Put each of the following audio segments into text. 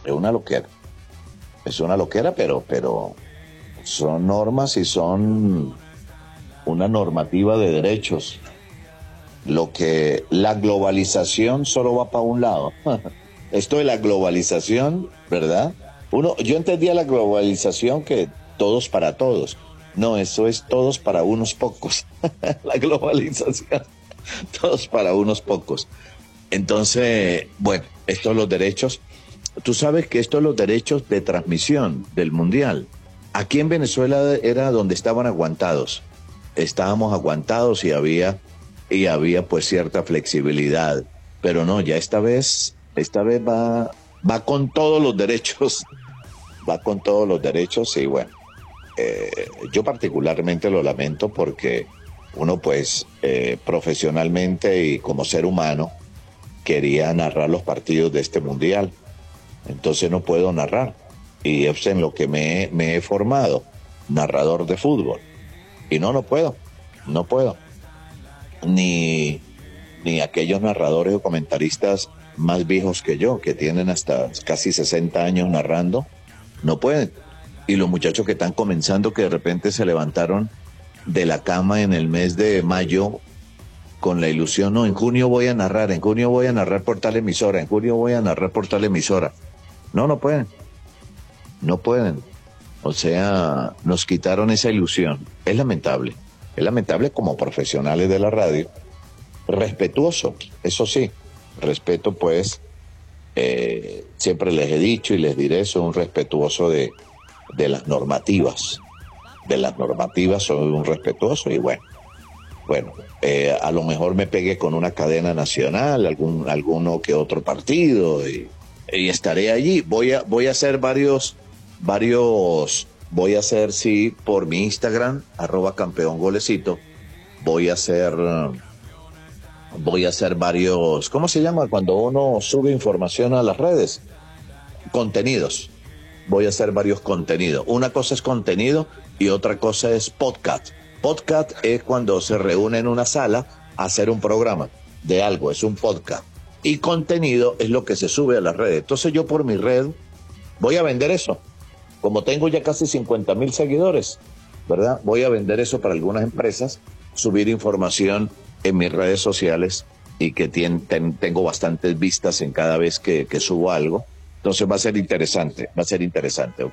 Es una loquera. Es una loquera, pero son normas y son una normativa de derechos. Lo que la globalización solo va para un lado. Esto de la globalización, ¿verdad? Yo entendía la globalización que todos para todos. No, eso es todos para unos pocos. La globalización, todos para unos pocos. Entonces, bueno, estos los derechos. Tú sabes que estos los derechos de transmisión del Mundial. Aquí en Venezuela era donde estaban aguantados. Estábamos aguantados y había pues cierta flexibilidad. Pero no, ya esta vez va con todos los derechos. Va con todos los derechos y bueno, yo particularmente lo lamento porque uno pues profesionalmente y como ser humano quería narrar los partidos de este Mundial. Entonces no puedo narrar. Y es en lo que me he formado, narrador de fútbol. Y no puedo. Ni aquellos narradores o comentaristas más viejos que yo, que tienen hasta casi 60 años narrando, no pueden. Y los muchachos que están comenzando, que de repente se levantaron de la cama en el mes de mayo con la ilusión, no, en junio voy a narrar por tal emisora, No pueden. O sea, nos quitaron esa ilusión. Es lamentable como profesionales de la radio. Respetuoso, eso sí. Respeto, pues, siempre les he dicho y les diré, soy un respetuoso de las normativas. De las normativas soy un respetuoso y bueno, a lo mejor me pegué con una cadena nacional, alguno que otro partido y estaré allí. Voy a hacer voy a hacer, sí, por mi Instagram, @campeongolecito, voy a hacer varios, ¿cómo se llama? Cuando uno sube información a las redes, contenidos. Voy a hacer varios contenidos. Una cosa es contenido y otra cosa es podcast. Podcast es cuando se reúne en una sala a hacer un programa de algo, es un podcast. Y contenido es lo que se sube a las redes. Entonces yo por mi red voy a vender eso. Como tengo ya casi 50,000 seguidores, ¿verdad? Voy a vender eso para algunas empresas, subir información en mis redes sociales y que tengo bastantes vistas en cada vez que subo algo. Entonces va a ser interesante, ¿ok?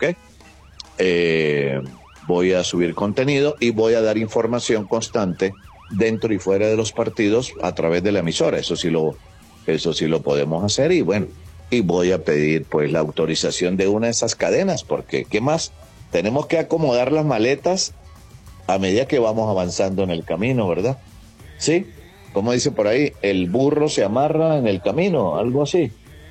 Voy a subir contenido y voy a dar información constante dentro y fuera de los partidos a través de la emisora. Eso sí lo podemos hacer y bueno, y voy a pedir pues la autorización de una de esas cadenas porque ¿qué más? Tenemos que acomodar las maletas a medida que vamos avanzando en el camino, ¿verdad? ¿Sí? Como dice por ahí, el burro se amarra en el camino, algo así.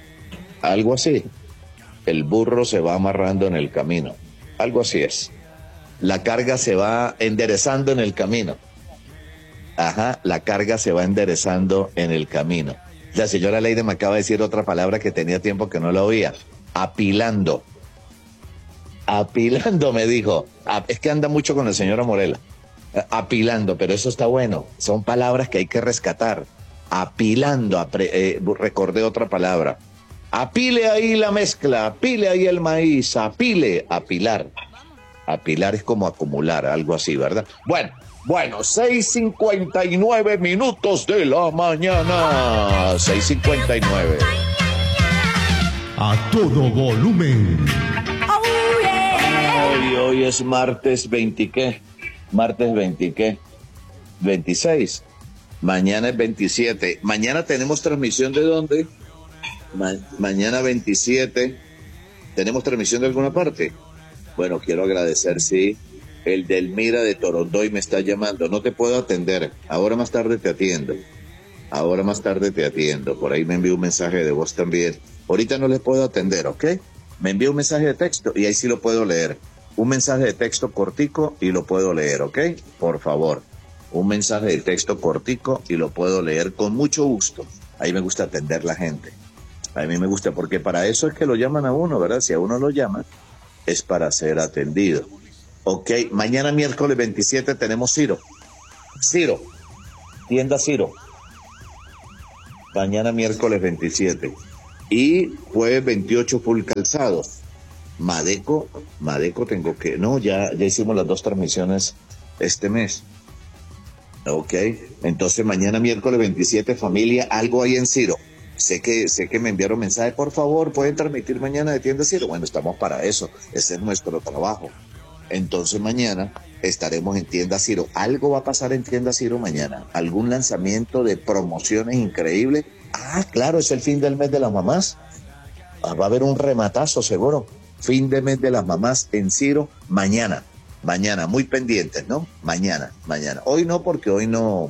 El burro se va amarrando en el camino, algo así es. La carga se va enderezando en el camino. La carga se va enderezando en el camino. La señora Leide me acaba de decir otra palabra que tenía tiempo que no la oía. Apilando me dijo. Es que anda mucho con la señora Morela. Apilando, pero eso está bueno. Son palabras que hay que rescatar. Apilando, recordé otra palabra. Apile ahí la mezcla, apile ahí el maíz, apilar. Apilar es como acumular, algo así, ¿verdad? Bueno, 6:59 minutos de la mañana. 6:59. A todo volumen. Hoy es martes 20, ¿qué? Martes 20, ¿qué? 26. Mañana es 27. Mañana tenemos transmisión ¿de dónde? Mañana 27. ¿Tenemos transmisión de alguna parte? Bueno, quiero agradecer, sí. El Delmira de Torondoy me está llamando. No te puedo atender. Ahora más tarde te atiendo. Por ahí me envió un mensaje de voz también. Ahorita no les puedo atender, ¿ok? Me envió un mensaje de texto y ahí sí lo puedo leer. Un mensaje de texto cortico y lo puedo leer, ¿ok? Por favor. Un mensaje de texto cortico y lo puedo leer con mucho gusto. Ahí me gusta atender la gente. A mí me gusta porque para eso es que lo llaman a uno, ¿verdad? Si a uno lo llaman, es para ser atendido. Ok, mañana miércoles 27 tenemos Ciro, tienda Ciro. Mañana miércoles 27. Y jueves 28 full calzados. Madeco tengo que... No, ya hicimos las 2 transmisiones este mes. Ok, entonces mañana miércoles 27, familia, algo ahí en Ciro. Sé que me enviaron mensaje, por favor, ¿pueden transmitir mañana de Tienda Ciro? Bueno, estamos para eso, ese es nuestro trabajo. Entonces mañana estaremos en Tienda Ciro. Algo va a pasar en Tienda Ciro mañana. Algún lanzamiento de promociones increíbles. Ah, claro, es el fin del mes de las mamás. Va a haber un rematazo seguro. Fin de mes de las mamás en Ciro mañana. Mañana, muy pendientes, ¿no? Mañana. Hoy no, porque hoy no.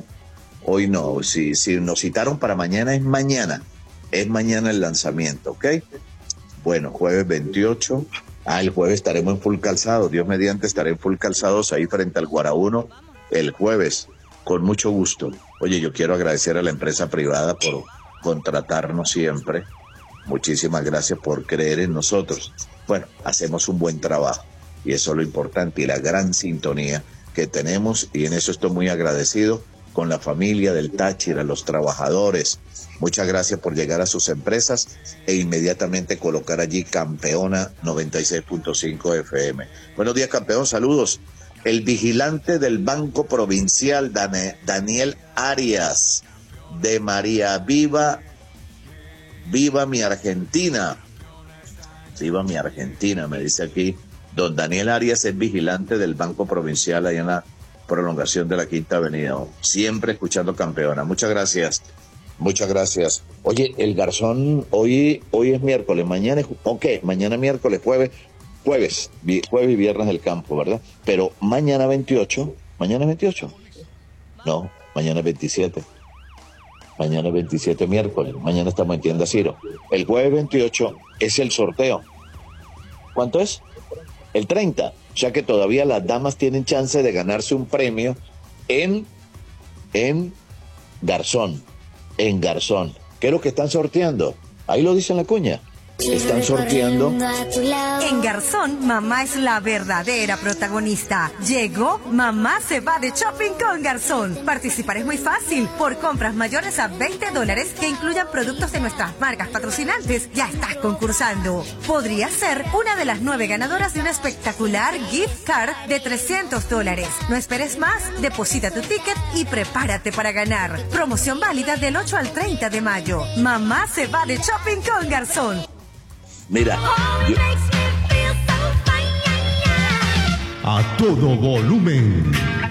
Si nos citaron para mañana, es mañana. Es mañana el lanzamiento, ¿ok? Bueno, jueves 28. El jueves estaremos en full calzado. Dios mediante, estaré en full calzados ahí frente al Guaraúno el jueves. Con mucho gusto. Oye, yo quiero agradecer a la empresa privada por contratarnos siempre. Muchísimas gracias por creer en nosotros. Bueno, hacemos un buen trabajo. Y eso es lo importante y la gran sintonía que tenemos. Y en eso estoy muy agradecido con la familia del Táchira, los trabajadores. Muchas gracias por llegar a sus empresas e inmediatamente colocar allí Campeona 96.5 FM. Buenos días, campeón, saludos. El vigilante del Banco Provincial, Daniel Arias, de María Viva, Viva mi Argentina. Viva mi Argentina, me dice aquí. Don Daniel Arias es vigilante del Banco Provincial allá en la prolongación de la Quinta Avenida. Siempre escuchando Campeona. Muchas gracias. Muchas gracias. Oye, el Garzón, hoy es miércoles, mañana es... Ok, mañana miércoles, jueves y viernes del campo, ¿verdad? Pero mañana 28, ¿mañana es 28? No, mañana es 27. Mañana es 27 miércoles, mañana estamos en Tienda Ciro. El jueves 28 es el sorteo. ¿Cuánto es? El 30, ya que todavía las damas tienen chance de ganarse un premio en Garzón. En Garzón. ¿Qué es lo que están sorteando? Ahí lo dice en la cuña. Están sorteando. En Garzón, mamá es la verdadera protagonista. Llegó, mamá se va de shopping con Garzón. Participar es muy fácil. Por compras mayores a $20 que incluyan productos de nuestras marcas patrocinantes, ya estás concursando. Podrías ser una de las 9 ganadoras de una espectacular gift card de $300. No esperes más, deposita tu ticket y prepárate para ganar. Promoción válida del 8 al 30 de mayo. Mamá se va de shopping con Garzón. Mira, a todo volumen.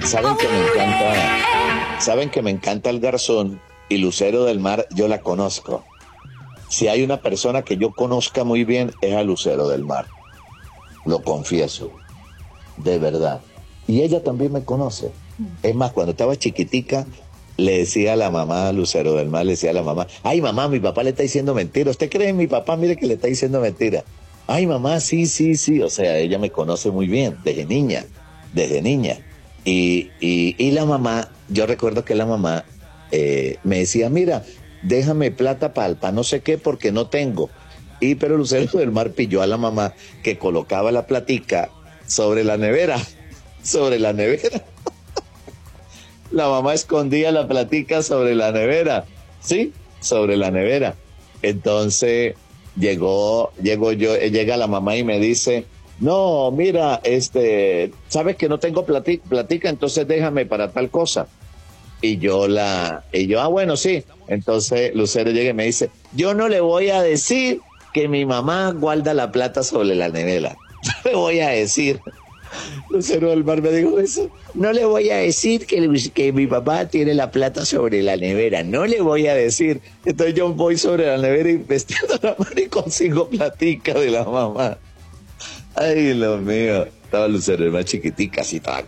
Saben que me encanta el Garzón y Lucero del Mar, yo la conozco. Si hay una persona que yo conozca muy bien, es a Lucero del Mar. Lo confieso, de verdad. Y ella también me conoce. Es más, cuando estaba chiquitica, le decía a la mamá, Lucero del Mar, le decía a la mamá, ay mamá, mi papá le está diciendo mentira. ¿Usted cree en mi papá? Mire que le está diciendo mentira. Ay mamá, sí. O sea, ella me conoce muy bien, desde niña. Y la mamá, yo recuerdo que la mamá me decía, mira, déjame plata para no sé qué porque no tengo. Pero Lucero del Mar pilló a la mamá que colocaba la platica sobre la nevera. La mamá escondía la platica sobre la nevera, ¿sí? Sobre la nevera. Entonces llega la mamá y me dice, no, mira, sabes que no tengo platica, entonces déjame para tal cosa. Y yo, bueno, sí. Entonces Lucero llega y me dice, yo no le voy a decir que mi mamá guarda la plata sobre la nevera. No le voy a decir. Lucero del Mar me dijo eso. No le voy a decir que mi papá tiene la plata sobre la nevera. No le voy a decir. Entonces yo voy sobre la nevera y vestiendo la mano y consigo platica de la mamá. Ay, Dios mío. Estaba Lucero del Mar chiquitica, así toda.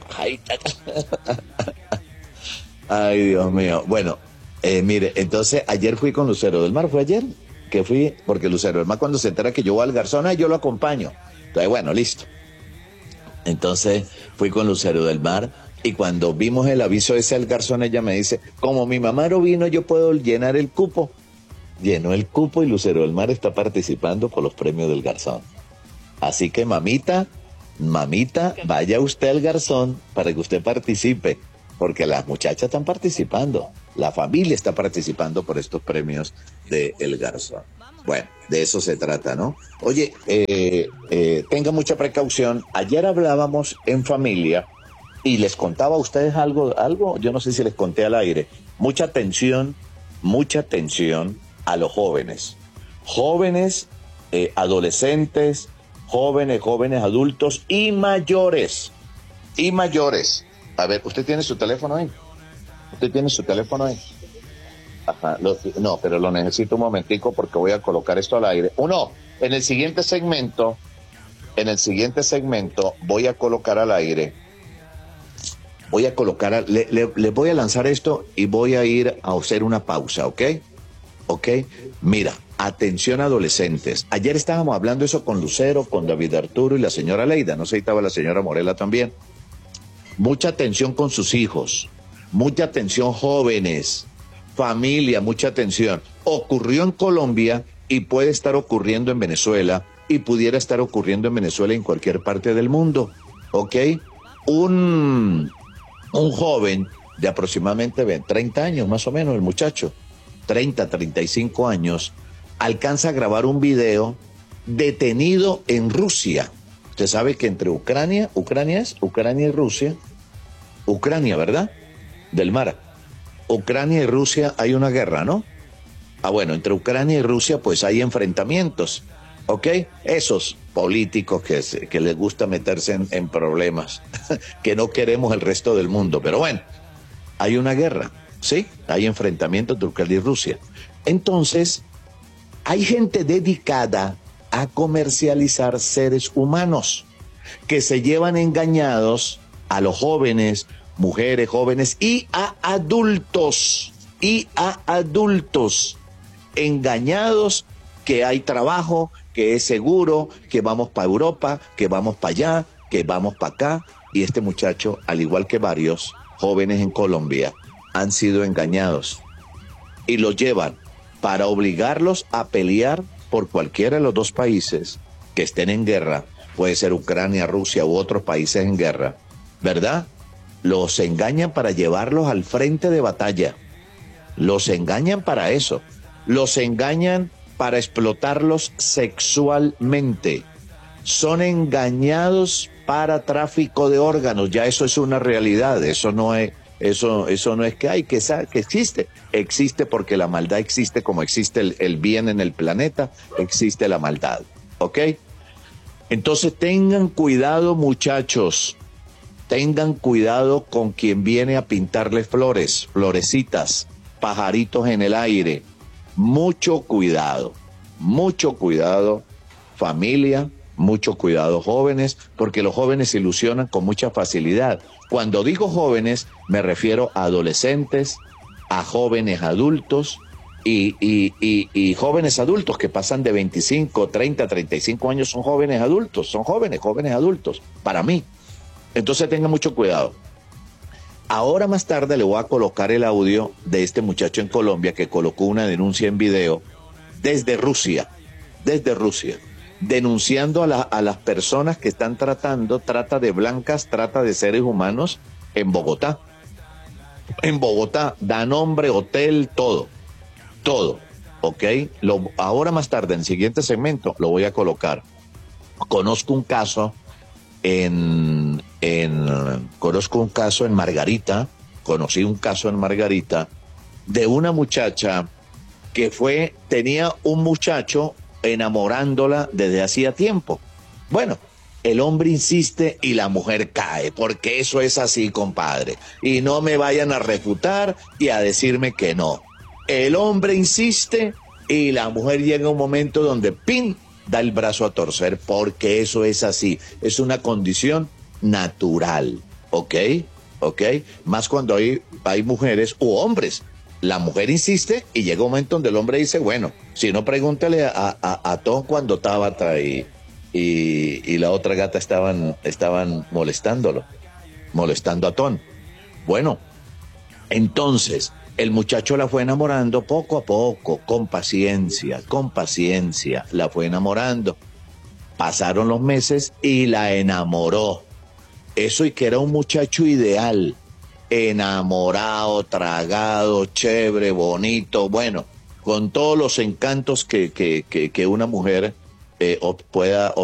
Ay, Dios mío. Bueno, mire, entonces ayer fui con Lucero del Mar. ¿Fue ayer? Que fui, porque Lucero del Mar cuando se entera que yo voy al Garzón, yo lo acompaño. Entonces, bueno, listo. Entonces fui con Lucero del Mar y cuando vimos el aviso ese al Garzón, ella me dice, como mi mamá no vino, yo puedo llenar el cupo. Llenó el cupo y Lucero del Mar está participando por los premios del Garzón. Así que mamita, vaya usted al Garzón para que usted participe, porque las muchachas están participando, la familia está participando por estos premios del Garzón. Bueno, de eso se trata, ¿no? Oye, tenga mucha precaución. Ayer hablábamos en familia y les contaba a ustedes algo, yo no sé si les conté al aire. Mucha atención a los jóvenes. Jóvenes, adolescentes, jóvenes adultos y mayores. Y mayores. A ver, ¿usted tiene su teléfono ahí? ¿Usted tiene su teléfono ahí? Ajá, no, pero lo necesito un momentico porque voy a colocar esto al aire. En el siguiente segmento voy a colocar al aire, le voy a lanzar esto y voy a ir a hacer una pausa, ¿ok? ¿Ok? Mira, atención adolescentes. Ayer estábamos hablando eso con Lucero, con David Arturo y la señora Leida, no sé si estaba la señora Morela también. Mucha atención con sus hijos, mucha atención jóvenes, familia, mucha atención. Ocurrió en Colombia y puede estar ocurriendo en Venezuela y pudiera estar ocurriendo en Venezuela y en cualquier parte del mundo, ¿ok? Un joven de aproximadamente 30 años, más o menos, el muchacho, 35 años, alcanza a grabar un video detenido en Rusia. Usted sabe que entre Ucrania y Rusia, Ucrania, ¿verdad? Del mar. Ucrania y Rusia hay una guerra, ¿no? Bueno, entre Ucrania y Rusia pues hay enfrentamientos, ¿ok? Esos políticos que les gusta meterse en problemas, que no queremos el resto del mundo, pero bueno, hay una guerra, ¿sí? Hay enfrentamientos entre Ucrania y Rusia. Entonces, hay gente dedicada a comercializar seres humanos que se llevan engañados a los jóvenes, mujeres jóvenes y a adultos, engañados que hay trabajo, que es seguro, que vamos para Europa, que vamos para allá, que vamos para acá. Y este muchacho, al igual que varios jóvenes en Colombia, han sido engañados y los llevan para obligarlos a pelear por cualquiera de los dos países que estén en guerra, puede ser Ucrania, Rusia u otros países en guerra, ¿verdad? Los engañan para llevarlos al frente de batalla, los engañan para eso, los engañan para explotarlos sexualmente, son engañados para tráfico de órganos, ya eso es una realidad, eso no es que existe porque la maldad existe como existe el bien en el planeta, existe la maldad, ¿ok? Entonces tengan cuidado, muchachos, tengan cuidado con quien viene a pintarles flores, florecitas, pajaritos en el aire, mucho cuidado, familia, mucho cuidado jóvenes, porque los jóvenes se ilusionan con mucha facilidad. Cuando digo jóvenes, me refiero a adolescentes, a jóvenes adultos y jóvenes adultos que pasan de 25, 30, 35 años, son jóvenes adultos, jóvenes adultos, para mí. Entonces tengan mucho cuidado. Ahora más tarde le voy a colocar el audio de este muchacho en Colombia que colocó una denuncia en video desde Rusia, denunciando a las personas que están trata de blancas, trata de seres humanos en Bogotá. En Bogotá, da nombre, hotel, todo, ¿ok? Ahora más tarde, en el siguiente segmento, lo voy a colocar. Conozco un caso en Margarita, conocí un caso en Margarita de una muchacha que tenía un muchacho enamorándola desde hacía tiempo. Bueno, el hombre insiste y la mujer cae, porque eso es así, compadre. Y no me vayan a refutar y a decirme que no. El hombre insiste y la mujer llega a un momento donde ¡pin!, da el brazo a torcer, porque eso es así. Es una condición natural, ¿ok? Más cuando hay mujeres u hombres. La mujer insiste y llega un momento donde el hombre dice, bueno, si no, pregúntale a Tom cuando Tabata y la otra gata estaban molestando a Tom. Bueno, entonces el muchacho la fue enamorando poco a poco, con paciencia, la fue enamorando. Pasaron los meses y la enamoró. Eso, y que era un muchacho ideal, enamorado, tragado, chévere, bonito, bueno, con todos los encantos que una mujer pueda